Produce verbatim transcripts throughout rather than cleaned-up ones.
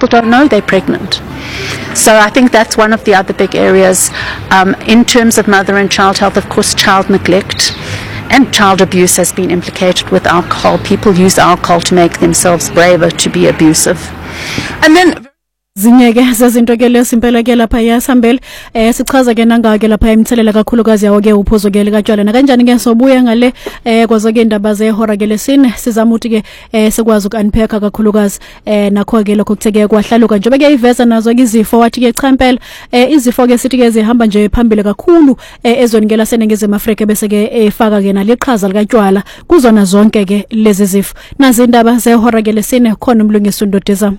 people don't know they're pregnant. So I think that's one of the other big areas. Um, in terms of mother and child health, of course, child neglect and child abuse has been implicated with alcohol. People use alcohol to make themselves braver to be abusive. And then zinyeke zezinto ke lesimpela ke lapha yasambele eh sichaza ke nanga ke lapha imthelela kakhulukazi yawo ke uphozo ke likatshwala nakanjani ke sobuya ngale eh kwazo ke indaba zehora ke lesine sizama ukuthi ke eh sikwazi ukunpack kakhulukazi eh nakho ke lokho kutheke kwahlaluka njengoba ke iveza nazo ke izifo wathi ke cha impela eh izifo ke sithi ke zihamba nje phambili kakhulu eh ezweni ke laseNingizimu Afrika bese ke efaka ke naleqhaza likatshwala kuzona zonke ke lezi zifo nazi indaba zehora ke lesine khona umlungisi uNdodeza.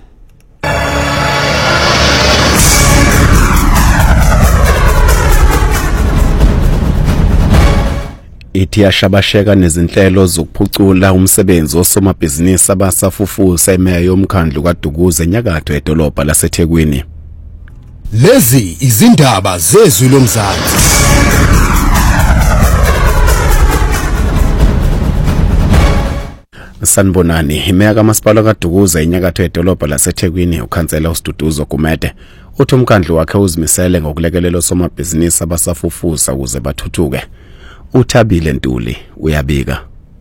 Ithi yashabasheka nezinhlelo zokuphucula umsebenzi osomabhizinisi abasafufusa emeya yomkhandlu kaDukuza enyakatho edolobha laseThekwini. Lezi izindaba zezwi lomzansi. Sanibonani, imeya kaMasipala kaDukuza enyakatho edolobha laseThekwini ukhansela uSiduduzo Gumede uthi umkhandlu wakhe uzimisele ngokulekelela osomabhizinisi abasafufusa ukuze bathuthuke. Uthabile Ntuli uyabika.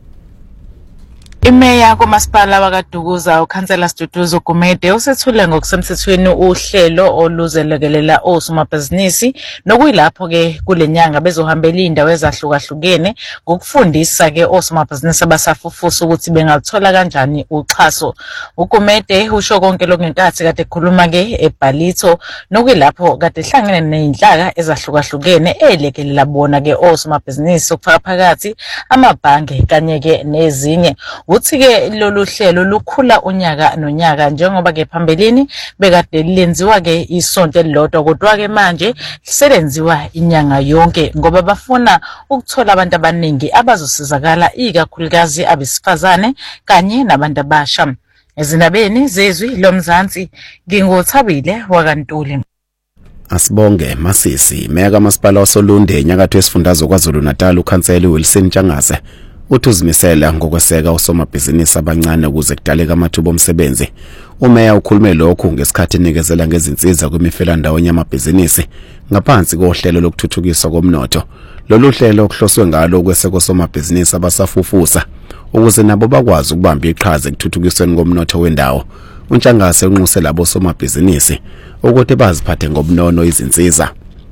Imeya kuMasipala wakaDukuza ukhansela Siduduzo Gumede usethule ngokusemthethweni uhlelo oluzelekelela osomabhizinisi nokuyilapho ke kulenyanga bezohambela indawo ezahlukahlukene ngokufundisa ke osomabhizinisi abasafufusa ukuthi bengathola kanjani uxhaso. uGumede usho konke lokungenkathi kade ekhuluma ke eBhalito nokuyilapho kade ehlangene nezinhlaka ezahlukahlukene elekelela bona ke osomabhizinisi okufaka phakathi amabhange kanye ke nezinye. Uthi ke lolu hlelo lukhula unyaka nonyaka njengoba ke phambilini bekade lenziwa ke isonto elilodwa kodwa ke manje liselenziwa inyanga yonke ngoba bafuna ukuthola abantu abaningi abazosizakala ikakhulukazi abesifazane kanye nabantu abasha. Ezindabeni zezwi lomzansi ngingothabile wakaNtuli. Asibonge Masisi, Meya kaMasipala waSolunde enyakatho esifundazwe kwaZulu Natal ukhansela uWilson Tshangase uthi uzimisela ngokweseka osomabhizinisi abancane ukuze kudaleke amathuba omsebenzi. Umeya ukhulume lokhu ngesikhathi enikezela ngezinsiza kwimifelandawo yamabhizinisi ngaphansi kohlelo lokuthuthukiswa komnotho. Lolu hlelo okuhloswe ngalo ukweseka osomabhizinisi abasafufusa ukuze nabo bakwazi ukubamba iqhaza ekuthuthukisweni komnotho wendawo. uNtshangase unxuse labo osomabhizinisi ukuthi baziphathe ngobunono izinsiza.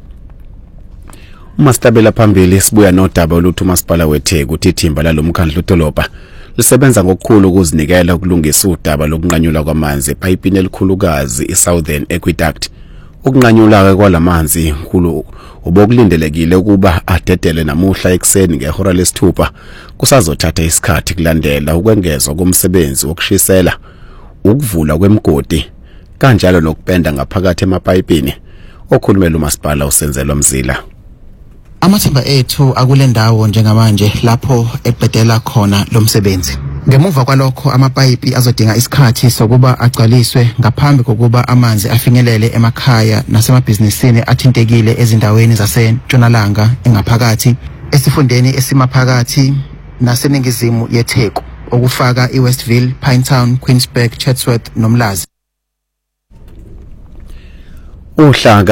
Umastabela phambili sibuya nodaba oluthi uMasipala weTheku uthi ithimba lalomkhandlu udolobha lisebenza ngokukhulu ukuzinikela ukulungisa udaba lokunqanyula kwamanzi epayipini elikhulukazi iSouthern Aqueduct. Ukunqanyula kwalamanzi inkulu obokulindelekile ukuba adedele namuhla ekseni ngehora lesithupha kusazothatha isikhathi kulandela ukwengezwa komsebenzi wokushisela, ukuvula kwemigodi kanjalo nokupenda ngaphakathi emapayipini. Okhulumela uMasipala uSenzelwa Mzila. Amathemba ethu akulendawo njengamanje lapho ebhedela khona lomsebenzi. Ngemuva kwalokho amapayipi azodinga isikhathi sokuba agcwaliswe ngaphambi kokuba amanzi afinyelele emakhaya nasemabhizinisini athintekile ezindaweni zaseNtshonalanga engaphakathi esifundeni esimaphakathi naseningizimu yeTheku okufaka iWestville, Pinetown, Queensburg, Chatsworth noMlazi. Uhlanga